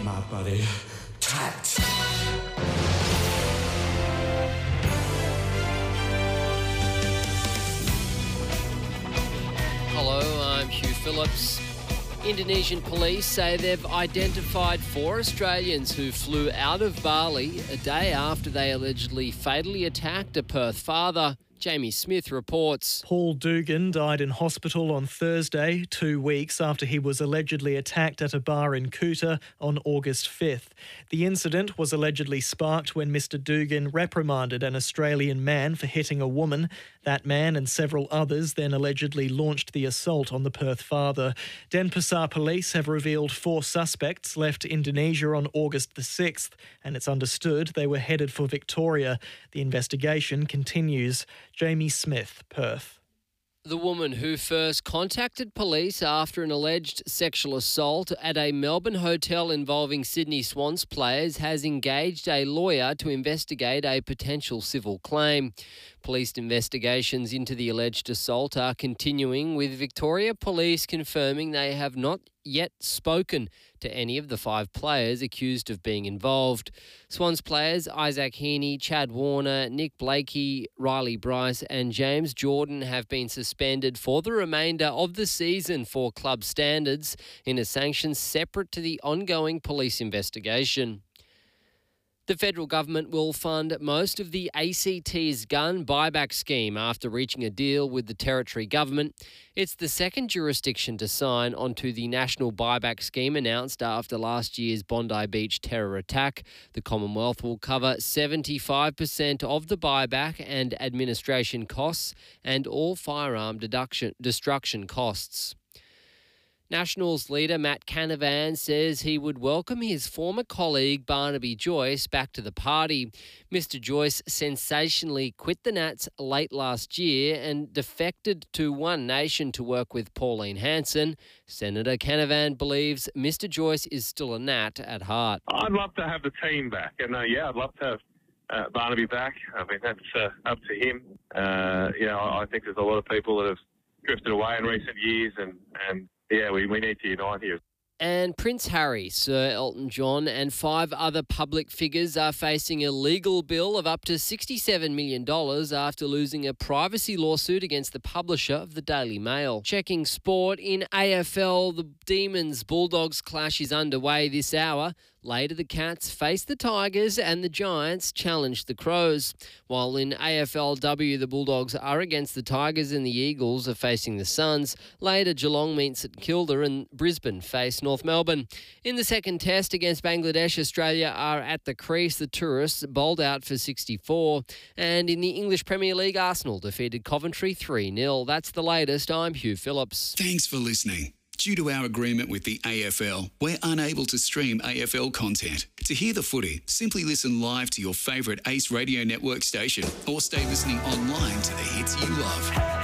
my body tight. Hello, I'm Hugh Phillips. Indonesian police say they've identified 4 Australians who flew out of Bali a day after they allegedly fatally attacked a Perth father. Jamie Smith reports. Paul Dugan died in hospital on Thursday, 2 weeks after he was allegedly attacked at a bar in Kuta on August 5th. The incident was allegedly sparked when Mr Dugan reprimanded an Australian man for hitting a woman. That man and several others then allegedly launched the assault on the Perth father. Denpasar police have revealed 4 suspects left Indonesia on August the 6th, and it's understood they were headed for Victoria. The investigation continues. Jamie Smith, Perth. The woman who first contacted police after an alleged sexual assault at a Melbourne hotel involving Sydney Swans players has engaged a lawyer to investigate a potential civil claim. Police investigations into the alleged assault are continuing, with Victoria Police confirming they have not yet spoken to any of the 5 players accused of being involved. Swans players Isaac Heaney, Chad Warner, Nick Blakey, Riley Bryce and James Jordan have been suspended for the remainder of the season for club standards in a sanction separate to the ongoing police investigation. The federal government will fund most of the ACT's gun buyback scheme after reaching a deal with the territory government. It's the second jurisdiction to sign onto the national buyback scheme announced after last year's Bondi Beach terror attack. The Commonwealth will cover 75% of the buyback and administration costs and all firearm destruction costs. Nationals leader Matt Canavan says he would welcome his former colleague Barnaby Joyce back to the party. Mr Joyce sensationally quit the Nats late last year and defected to One Nation to work with Pauline Hanson. Senator Canavan believes Mr Joyce is still a Nat at heart. I'd love to have the team back, and I'd love to have Barnaby back. I mean, that's up to him. I think there's a lot of people that have drifted away in recent years, and we need to unite here. And Prince Harry, Sir Elton John and 5 other public figures are facing a legal bill of up to $67 million after losing a privacy lawsuit against the publisher of the Daily Mail. Checking sport in AFL, the Demons Bulldogs clash is underway this hour. Later, the Cats face the Tigers and the Giants challenge the Crows. While in AFLW, the Bulldogs are against the Tigers and the Eagles are facing the Suns. Later, Geelong meets at Kilda and Brisbane face North Melbourne. In the second test against Bangladesh, Australia are at the crease. The Tourists bowled out for 64. And in the English Premier League, Arsenal defeated Coventry 3-0. That's the latest. I'm Hugh Phillips. Thanks for listening. Due to our agreement with the AFL, we're unable to stream AFL content. To hear the footy, simply listen live to your favourite Ace Radio Network station or stay listening online to the hits you love.